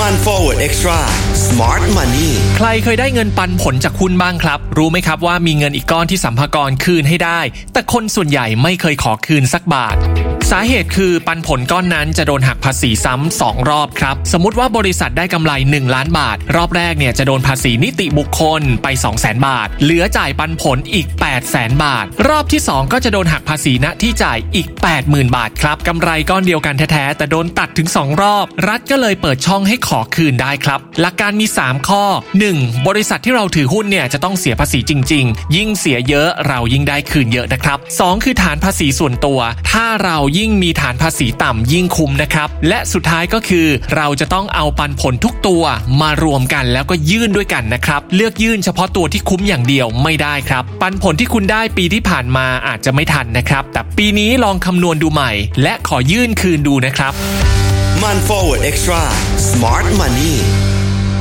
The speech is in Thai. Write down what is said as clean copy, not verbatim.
มัน Forward Extra Smart Money ใครเคยได้เงินปันผลจากหุ้นบ้างครับรู้ไหมครับว่ามีเงินอีกก้อนที่สรรพากรคืนให้ได้แต่คนส่วนใหญ่ไม่เคยขอคืนสักบาทสาเหตุคือปันผลก้อนนั้นจะโดนหักภาษีซ้ำ2รอบครับสมมุติว่าบริษัทได้กำไร1ล้านบาทรอบแรกเนี่ยจะโดนภาษีนิติบุคคลไป 200,000 บาทเหลือจ่ายปันผลอีก 800,000 บาทรอบที่2ก็จะโดนหักภาษีณที่จ่ายอีก 80,000 บาทครับกำไรก้อนเดียวกันแท้ๆแต่โดนตัดถึง2รอบรัฐก็เลยเปิดช่องให้ขอคืนได้ครับหลักการมี3ข้อ 1. บริษัทที่เราถือหุ้นเนี่ยจะต้องเสียภาษีจริงๆยิ่งเสียเยอะเรายิ่งได้คืนเยอะนะครับ 2. คือฐานภาษีส่วนตัวถ้าเรายิ่งมีฐานภาษีต่ำยิ่งคุ้มนะครับและสุดท้ายก็คือเราจะต้องเอาปันผลทุกตัวมารวมกันแล้วก็ยื่นด้วยกันนะครับเลือกยื่นเฉพาะตัวที่คุ้มอย่างเดียวไม่ได้ครับปันผลที่คุณได้ปีที่ผ่านมาอาจจะไม่ทันนะครับแต่ปีนี้ลองคำนวณดูใหม่และขอยื่นคืนดูนะครับมัน Forward Extra Smart Money